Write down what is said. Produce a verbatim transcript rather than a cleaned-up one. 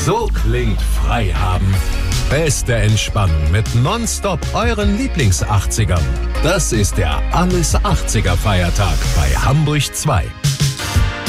So klingt Freihaben. Beste Entspannung mit Nonstop euren Lieblings-achtzigern. Das ist der Alles achtziger Feiertag bei Hamburg zwei.